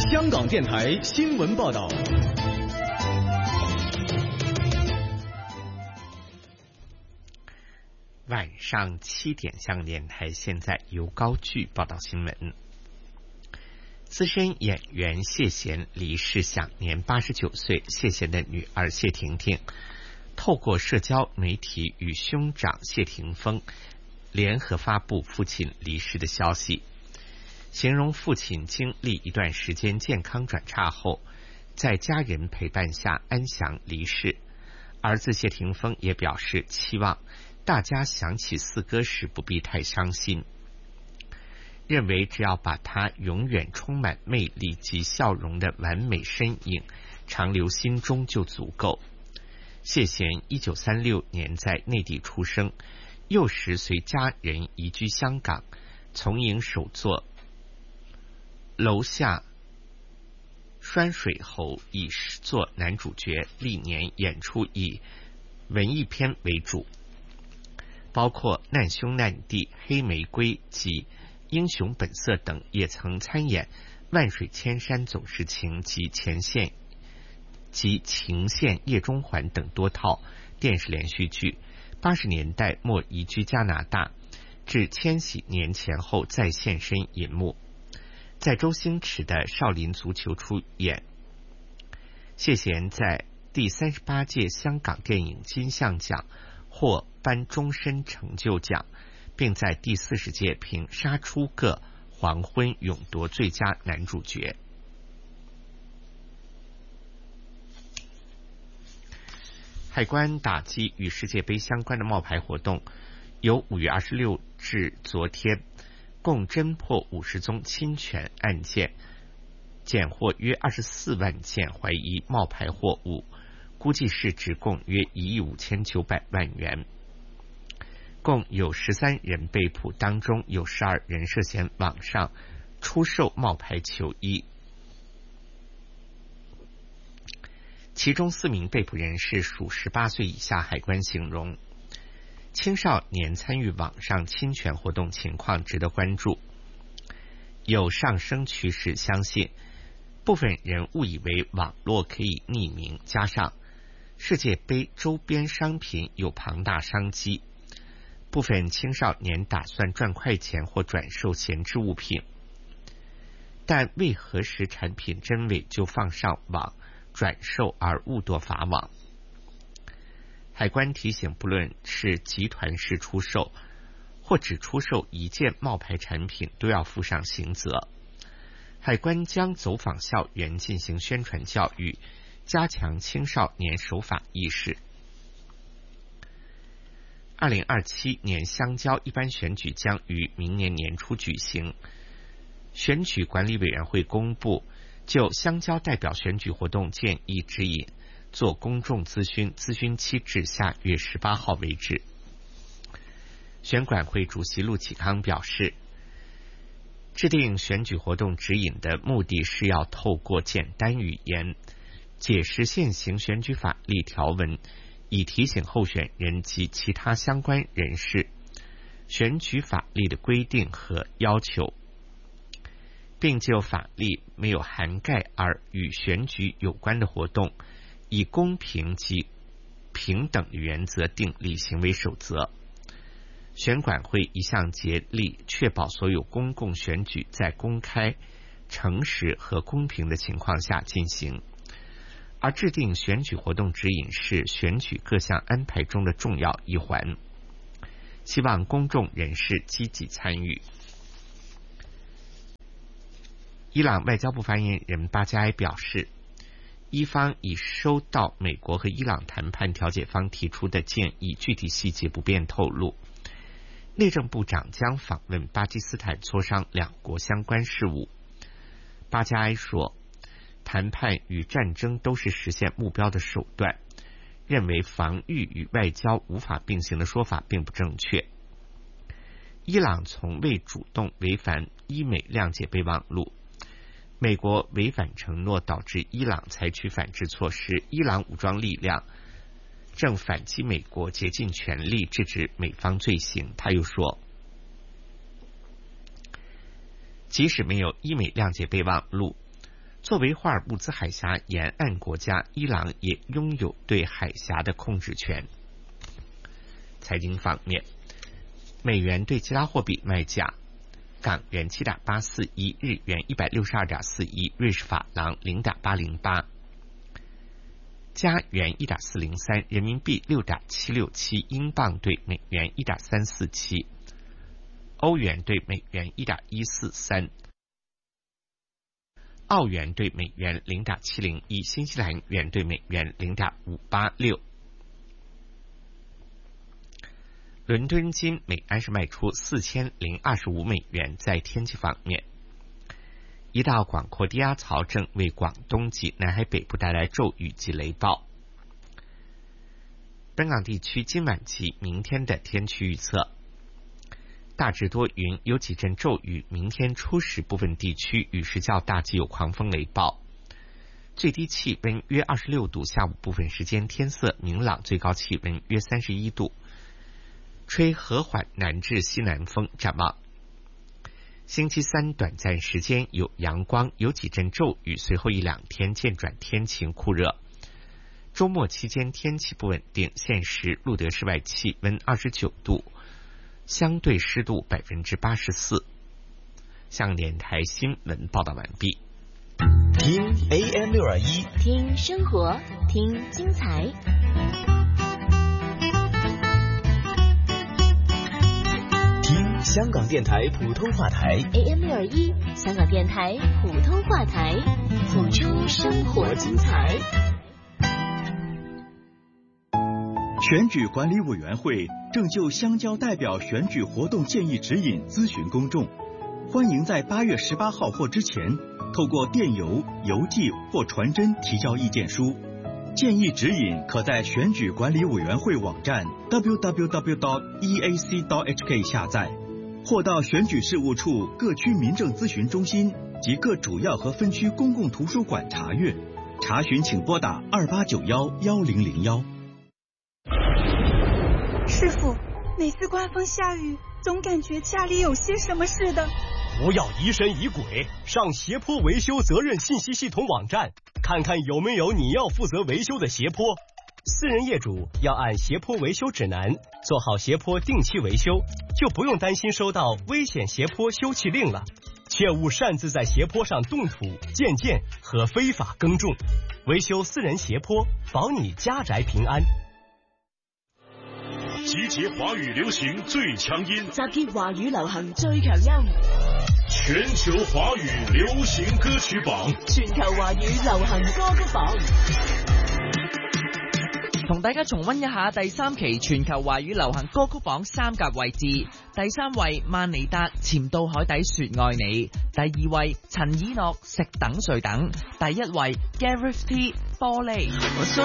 香港电台新闻报道。 晚上7点，香港电台现在由高炬报道新闻。资深演员谢贤离世，享年89岁。谢贤的女儿谢婷婷透过社交媒体与兄长谢霆锋联合发布父亲离世的消息，形容父亲经历一段时间健康转差后，在家人陪伴下安详离世。儿子谢霆锋也表示期望大家想起四哥时不必太伤心，认为只要把他永远充满魅力及笑容的完美身影长留心中就足够。谢贤1936年在内地出生，幼时随家人移居香港，从影首作楼下拴水猴以作男主角，历年演出以文艺片为主，包括难兄难弟、黑玫瑰及英雄本色等，也曾参演万水千山总是情及前线及情线夜中环等多套电视连续剧。80年代末移居加拿大，至千禧年前后再现身银幕，在周星驰的少林足球出演。谢贤在第38届香港电影金像奖获颁终身成就奖，并在第40届凭杀出个黄昏勇夺最佳男主角。海关打击与世界杯相关的冒牌活动，由5月26至昨天共侦破50宗侵权案件，检获约24万件怀疑冒牌货物，估计市值共约1亿5900万元。共有13人被捕，当中有12人涉嫌网上出售冒牌球衣，其中4名被捕人士属18岁以下。海关形容青少年参与网上侵权活动情况值得关注，有上升趋势，相信部分人误以为网络可以匿名，加上世界杯周边商品有庞大商机，部分青少年打算赚快钱或转售闲置物品，但未核实产品真伪就放上网转售而误堕法网。海关提醒，不论是集团式出售或只出售一件冒牌产品，都要负上刑责。海关将走访校园进行宣传教育，加强青少年守法意识。2027年乡郊一般选举将于明年年初举行。选举管理委员会公布就乡郊代表选举活动建议指引做公众咨询，咨询期至下月18号为止。选管会主席陆启康表示，制定选举活动指引的目的是要透过简单语言解释现行选举法律条文，以提醒候选人及其他相关人士选举法律的规定和要求，并就法律没有涵盖而与选举有关的活动，以公平及平等的原则订立行为守则。选管会一向竭力确保所有公共选举在公开、诚实和公平的情况下进行，而制定选举活动指引是选举各项安排中的重要一环，希望公众人士积极参与。伊朗外交部发言人巴加埃表示，伊方已收到美国和伊朗谈判调解方提出的建议，具体细节不便透露。内政部长将访问巴基斯坦磋商两国相关事务。巴加埃说，谈判与战争都是实现目标的手段，认为防御与外交无法并行的说法并不正确。伊朗从未主动违反伊美谅解备忘录，美国违反承诺导致伊朗采取反制措施，伊朗武装力量正反击美国，竭尽全力制止美方罪行。他又说，即使没有伊美谅解备忘录， 作为霍尔木兹海峡沿岸国家，伊朗也拥有对海峡的控制权。财经方面，美元对其他货币卖价：港元7.841，日元162.41，瑞士法郎0.808，加元1.403，人民币6.767，英镑对美元1.347，欧元对美元1.143，澳元对美元0.701，新西兰元对美元0.586。伦敦金每安士卖出4025美元。在天气方面，一道广阔低压槽正为广东及南海北部带来骤雨及雷暴。本港地区今晚及明天的天气预测：大致多云，有几阵骤雨，明天初时部分地区雨势较大，及有狂风雷暴。最低气温约26度，下午部分时间天色明朗，最高气温约31度，吹和缓南至西南风。展望星期三短暂时间有阳光，有几阵骤雨，随后1-2天渐转天晴酷热。周末期间天气不稳定，现时录得室外气温29度，相对湿度84%。香港电台新闻报道完毕。 听 AM621， 听生活，听精彩。 听香港电台普通话台 AM621，香港电台普通话台，谱出生活精彩。 选举管理委员会正就乡郊代表选举活动建议指引咨询公众，欢迎在8月18号或之前透过电邮、邮寄或传真提交意见书。建议指引可在选举管理委员会网站 www.eac.hk 下载，或到选举事务处各区民政咨询中心及各主要和分区公共图书馆查阅。查询请拨打28911001。 师傅，每次刮风下雨，总感觉家里有些什么似的。 不要疑神疑鬼，上斜坡维修责任信息系统网站，看看有没有你要负责维修的斜坡。私人业主要按斜坡维修指南做好斜坡定期维修，就不用担心收到危险斜坡修葺令了。切勿擅自在斜坡上动土、建建和非法耕种。维修私人斜坡，保你家宅平安。 集结华语流行最强音， 集結華語流行最強音， 全球華語流行歌曲榜， 全球華語流行歌曲榜。 同大家重溫一下第3期全球華語流行歌曲榜3甲位置。第3位萬妮達潛到海底說愛你，第2位陳以諾食等睡等，第1位 Gareth T 玻璃。 我從